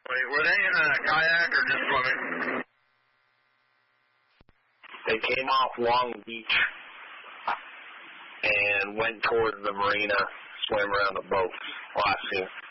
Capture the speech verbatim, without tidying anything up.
Wait, were they in a kayak or just swimming? They came off Long Beach and went towards the marina, swam around the boat, last seen.